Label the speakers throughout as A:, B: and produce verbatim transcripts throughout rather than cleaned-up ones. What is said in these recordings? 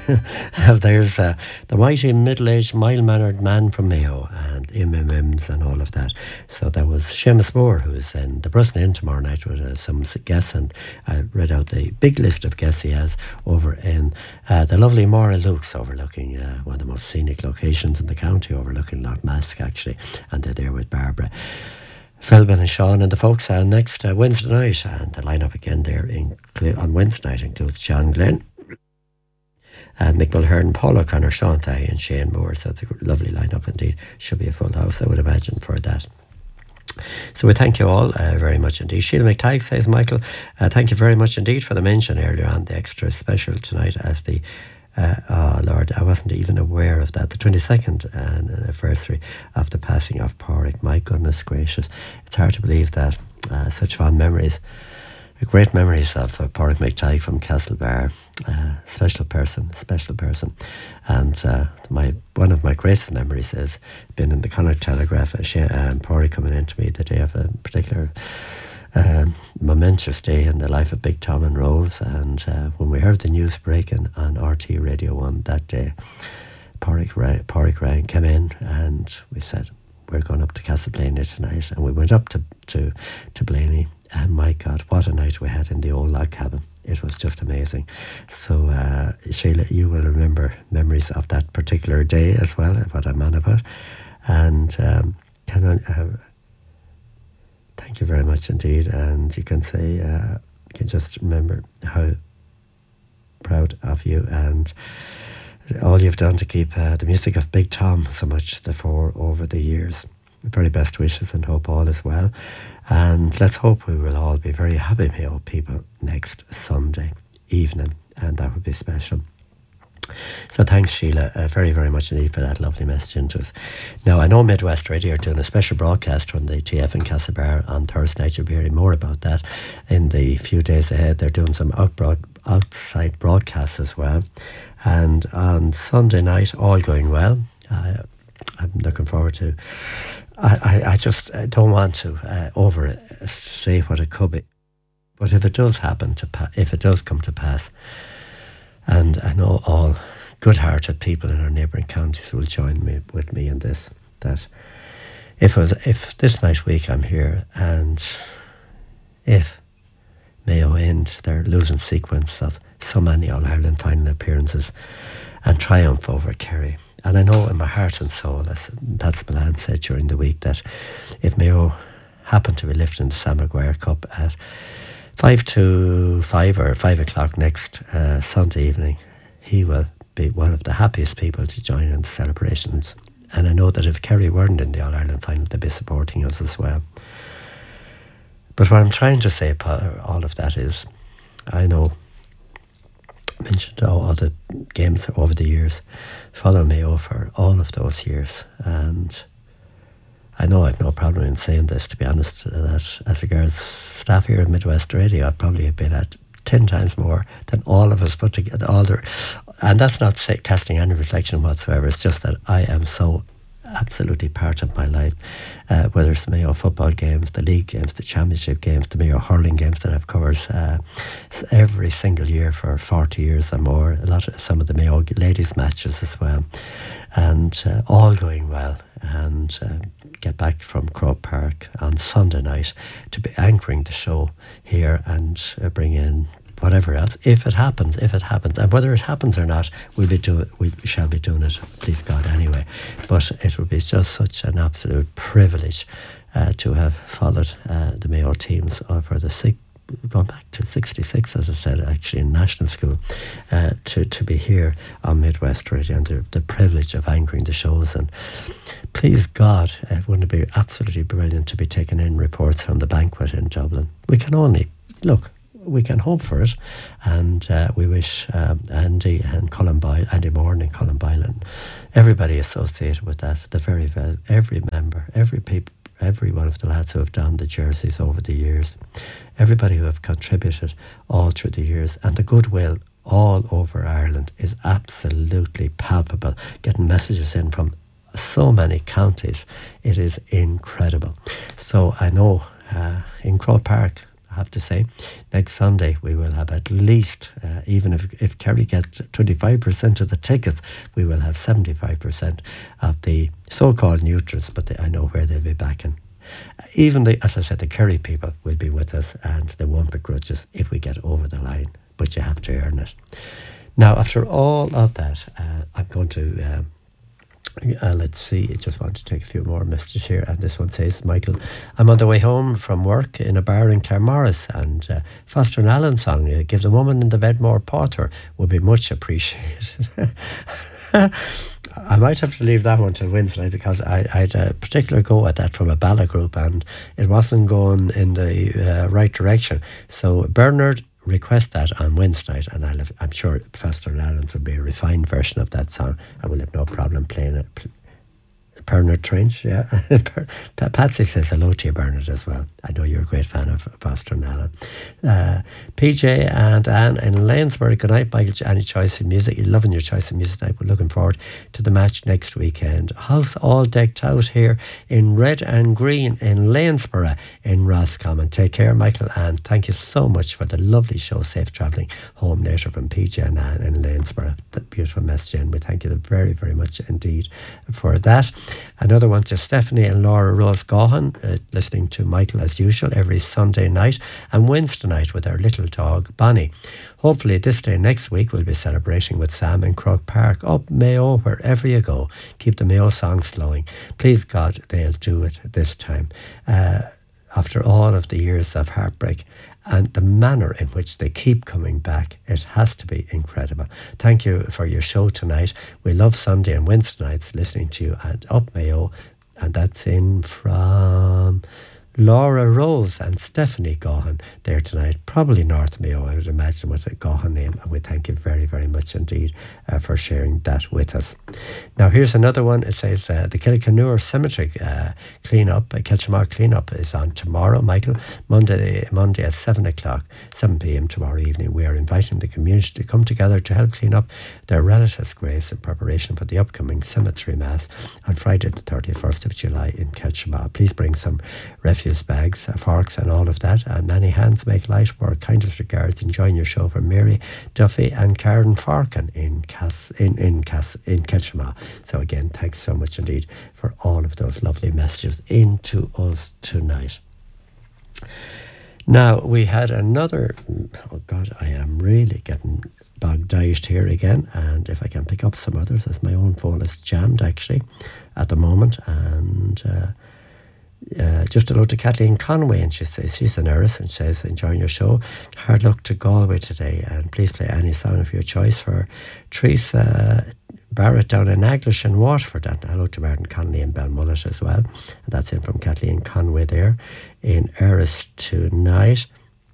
A: There's uh, the mighty middle-aged, mild-mannered man from Mayo and M M Ms and all of that. So that was Seamus Moore, who's in the Bruston Inn tomorrow night with uh, some guests, and I read out the big list of guests he has over in uh, the lovely Mora Luke's, overlooking uh, one of the most scenic locations in the county, overlooking Loch Mask actually, and they're there with Barbara Philbin and Sean and the folks uh, next uh, Wednesday night, and the lineup again there in, on Wednesday night includes John Glenn, uh, Mick Mulhern, Paul O'Connor, Sean Thay and Shane Moore. So it's a lovely lineup indeed. Should be a full house, I would imagine, for that. So we thank you all uh, very much indeed. Sheila McTighe says, Michael, uh, thank you very much indeed for the mention earlier on the extra special tonight as the Uh, oh Lord, I wasn't even aware of that. The twenty-second anniversary of the passing of Pádraig. My goodness gracious. It's hard to believe that. Uh, such fond memories. Uh, great memories of uh, Pádraig McTighe from Castlebar. Uh, special person, special person. And uh, my one of my greatest memories has been in the Connacht Telegraph. Uh, um, Pádraig coming in to me the day of a particular Um, momentous day in the life of Big Tom and Rose, and uh, when we heard the news breaking on R T Radio one that day, Pádraig Ryan, Pádraig Ryan came in and we said, we're going up to Castleblaney tonight, and we went up to, to, to Blaney, and my God, what a night we had in the old log cabin. It was just amazing. So uh, Sheila, you will remember memories of that particular day as well, what I'm on about. And um, can I, uh, thank you very much indeed. And you can say, uh, you can just remember how proud of you and all you've done to keep uh, the music of Big Tom so much for over the years. Very best wishes and hope all is well. And let's hope we will all be very happy Mayo people next Sunday evening, and that would be special. So thanks, Sheila, uh, very, very much indeed for that lovely message into us. Now, I know Midwest Radio are doing a special broadcast from the T F in Castlebar on Thursday night. You'll be hearing more about that in the few days ahead. They're doing some outbroad, outside broadcasts as well. And on Sunday night, all going well. Uh, I'm looking forward to... I, I, I just I don't want to uh, over say what it could be. But if it does happen, to pa- if it does come to pass, and I know all good-hearted people in our neighbouring counties will join me with me in this, that if it was, if this night week I'm here and if Mayo end their losing sequence of so many All-Ireland final appearances and triumph over Kerry, and I know in my heart and soul, as Pat Spillane said during the week, that if Mayo happen to be lifting the Sam Maguire Cup at Five to five or five o'clock next uh, Sunday evening, he will be one of the happiest people to join in the celebrations. And I know that if Kerry weren't in the All-Ireland final, they'd be supporting us as well. But what I'm trying to say, all of that is, I know, I mentioned all the games over the years, follow Mayo for all of those years, and I know I've no problem in saying this, to be honest, that as regards staff here at Midwest Radio, I've probably been at ten times more than all of us put together. All the, and that's not say, casting any reflection whatsoever. It's just that I am so absolutely part of my life, uh, whether it's the Mayo football games, the league games, the championship games, the Mayo hurling games that I've covered uh, every single year for forty years or more. A lot of some of the Mayo ladies matches as well, and uh, all going well. And uh, get back from Croke Park on Sunday night to be anchoring the show here and uh, bring in whatever else, if it happens, if it happens, and whether it happens or not, we'll be do we shall be doing it, please God, anyway. But it would be just such an absolute privilege uh, to have followed uh, the Mayo teams uh, for the six. Going back to sixty-six, as I said, actually in national school, uh, to, to be here on Midwest Radio and the, the privilege of anchoring the shows. And please God, uh, wouldn't it be absolutely brilliant to be taking in reports from the banquet in Dublin? We can only, look, we can hope for it. And uh, we wish um, Andy and Colin Boyle, Andy Moran and Colin Boyle, and everybody associated with that, the very, very every member, every people, every one of the lads who have donned the jerseys over the years, everybody who have contributed all through the years, and the goodwill all over Ireland is absolutely palpable. Getting messages in from so many counties, it is incredible. So I know uh, in Croke Park, have to say. Next Sunday we will have at least, uh, even if, if Kerry gets twenty-five percent of the tickets, we will have seventy-five percent of the so-called neutrals, but they, I know where they'll be backing. Even the, as I said, the Kerry people will be with us, and they won't begrudge us if we get over the line, but you have to earn it. Now, after all of that, uh, I'm going to, um, uh, let's see, I just want to take a few more messages here, and this one says, Michael, I'm on the way home from work in a bar in Claremorris, and uh, Foster and Allen song, uh, Give the Woman in the Bed More Porter, would be much appreciated. I might have to leave that one till Wednesday, because I, I had a particular go at that from a ballad group, and it wasn't going in the uh, right direction. So Bernard, request that on Wednesday night, and I'll have, I'm sure Foster and Allen's will be a refined version of that song. I will have no problem playing it. Bernard Trench, yeah. Patsy says hello to you, Bernard, as well. I know you're a great fan of Foster and Allen. Uh, P J and Anne in Lanesborough. Good night, Michael. Any choice of music? You're loving your choice of music tonight. We're looking forward to the match next weekend. House all decked out here in red and green in Lanesborough in Roscommon. Take care, Michael, and thank you so much for the lovely show. Safe travelling home later from P J and Anne in Lanesborough. That beautiful message, and we thank you very, very much indeed for that. Another one to Stephanie and Laura Rose Gahan, uh, listening to Michael as usual every Sunday night and Wednesday night with our little dog Bonnie. Hopefully this day next week we'll be celebrating with Sam in Croke Park. Up Mayo, wherever you go. Keep the Mayo songs flowing. Please God, they'll do it this time. Uh, after all of the years of heartbreak, and the manner in which they keep coming back, it has to be incredible. Thank you for your show tonight. We love Sunday and Wednesday nights listening to you at Up Mayo, and that's in from Laura Rose and Stephanie Gahan there tonight. Probably North Mayo, I would imagine, with a Gahan name, and we thank you very, very much indeed uh, for sharing that with us. Now here's another one. It says uh, the Kilkenure Cemetery uh, clean-up, uh, Kilchamar clean-up is on tomorrow, Michael, Monday Monday at seven o'clock, seven p.m. tomorrow evening. We are inviting the community to come together to help clean up their relatives' graves in preparation for the upcoming cemetery mass on Friday the thirty-first of July in Kilchamar. Please bring some refuse bags, uh, forks and all of that, and many hands make light work. Kindest regards, enjoying your show from Mary Duffy and Karen Farkin in Cass, in in Cass, in Kilchamar. So again, thanks so much indeed for all of those lovely messages into us tonight. Now we had another, oh God, I am really getting bogged here again, and if I can pick up some others, as my own phone is jammed actually at the moment. And uh, Uh, just hello to Kathleen Conway, and she says she's a nurse and says enjoying your show. Hard luck to Galway today, and please play any song of your choice for Teresa Barrett down in Aglish and Waterford. And hello to Martin Connolly in Belmullet as well, and that's in from Kathleen Conway there in Erris tonight.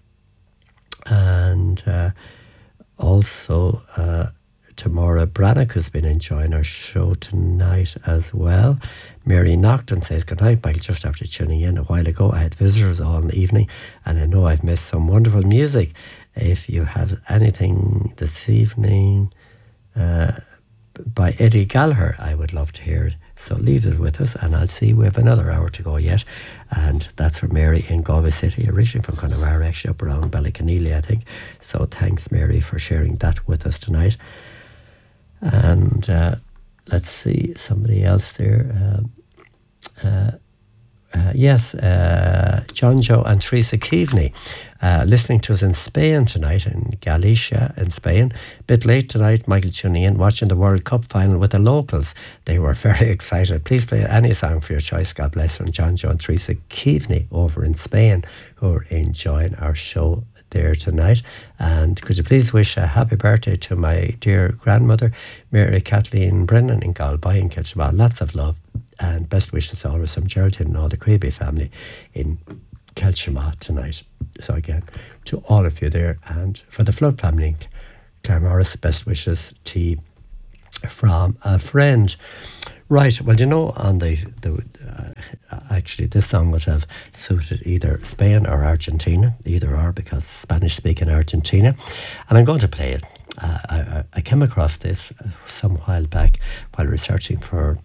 A: And uh, also uh, Tamara Brannock, who's been enjoying our show tonight as well. Mary Nocton says, good night, Michael. Just after tuning in a while ago, I had visitors all in the evening, and I know I've missed some wonderful music. If you have anything this evening uh, by Eddie Gallagher, I would love to hear it. So leave it with us, and I'll see we have another hour to go yet. And that's for Mary in Galway City, originally from Connemara, actually up around Ballyconneely, I think. So thanks, Mary, for sharing that with us tonight. And uh, let's see, somebody else there. Um, uh, uh, yes, uh, John Joe and Teresa Keaveney uh, listening to us in Spain tonight, in Galicia in Spain. Bit late tonight, Michael tuning in, watching the World Cup final with the locals. They were very excited. Please play any song for your choice. God bless them. John Joe and Teresa Keaveney over in Spain, who are enjoying our show there tonight. And could you please wish a happy birthday to my dear grandmother, Mary Kathleen Brennan in Galway in Kilchamar. Lots of love and best wishes always from Geraldine and all the Creeby family in Kilchamar tonight. So again, to all of you there, and for the Flood family in Claremorris, best wishes to you from a friend. Right, well, you know, on the, the uh, actually this song would have suited either Spain or Argentina, either or, because Spanish speaking Argentina, and I'm going to play it. Uh, I, I came across this some while back while researching for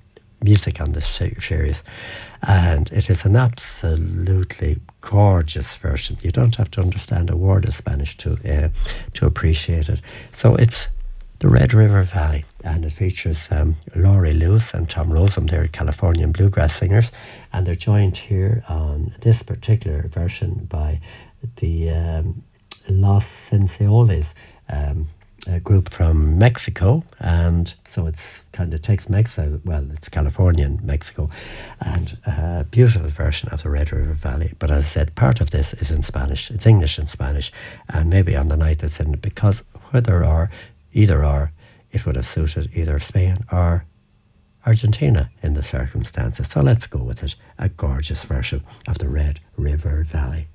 A: music on this se- series, and it is an absolutely gorgeous version. You don't have to understand a word of Spanish to uh, to appreciate it. So it's the Red River Valley, and it features um, Laurie Lewis and Tom Rosum. They're Californian bluegrass singers, and they're joined here on this particular version by the um, Los Senseoles, um, a group from Mexico, and so it's kind of Tex-Mex, uh, well, it's Californian Mexico, and a beautiful version of the Red River Valley. But as I said, part of this is in Spanish, it's English and Spanish, and maybe on the night it's in, because whether or either or, it would have suited either Spain or Argentina in the circumstances. So let's go with it, a gorgeous version of the Red River Valley.